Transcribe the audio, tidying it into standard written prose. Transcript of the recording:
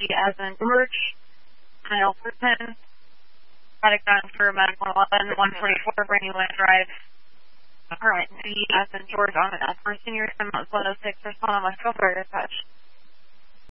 as in George, Kyle Person, product done for Medical 11, 144 Brandywine Drive. Alright, C as in George on an F for senior, 106, respond on my filter dispatch.